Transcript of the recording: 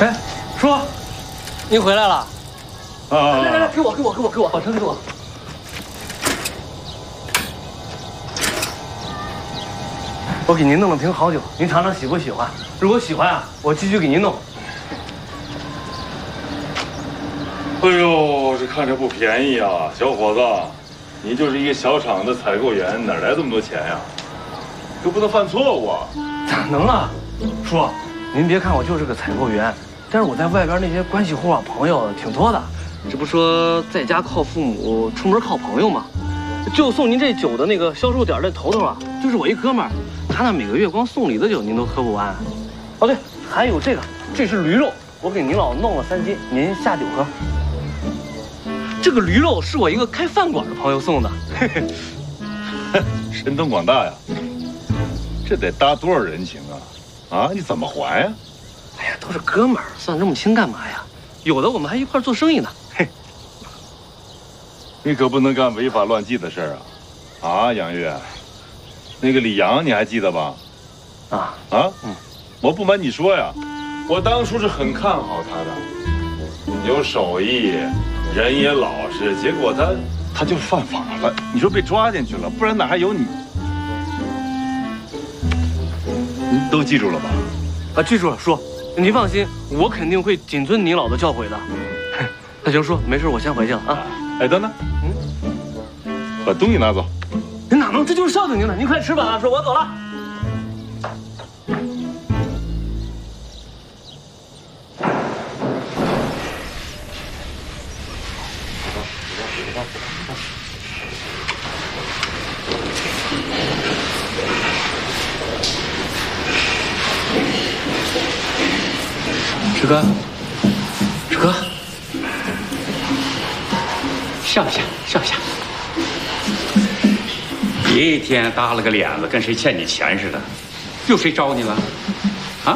哎，叔，您回来了。来，给我，把车给我。我给您弄了瓶好酒，您尝尝喜不喜欢？如果喜欢啊，我继续给您弄。 哎呦，这看着不便宜啊，小伙子，你就是一个小厂的采购员，哪来这么多钱呀？又不能犯错误啊！ 咋能啊，叔，您别看我就是个采购员，但是我在外边那些关系户啊、朋友挺多的。这不说在家靠父母，出门靠朋友吗？就送您这酒的那个销售点的头头啊，就是我一哥们儿，他那每个月光送礼的酒您都喝不完。哦对，还有这个，这是驴肉，我给您老弄了3斤，您下酒喝。这个驴肉是我一个开饭馆的朋友送的。 神通广大呀！这得搭多少人情啊？啊，你怎么还呀？ 哎呀，都是哥们儿，算这么清干嘛呀？有的我们还一块做生意呢。嘿， 你可不能干违法乱纪的事儿啊！啊，杨月，那个李阳你还记得吧？我不瞒你说呀，我当初是很看好他的，有手艺，人也老实，结果他就犯法了。你说被抓进去了，不然哪还有你？你都记住了吧？ 啊，记住了，叔，您放心，我肯定会谨遵您老的教诲的。那行，叔，没事，我先回去了啊。 哎，等等，把东西拿走。 您哪能？这就是孝敬您的，您快吃吧啊，叔，我走了。师哥，师哥， 笑一下，笑一下。别一天耷了个脸子，跟谁欠你钱似的。又谁招你了？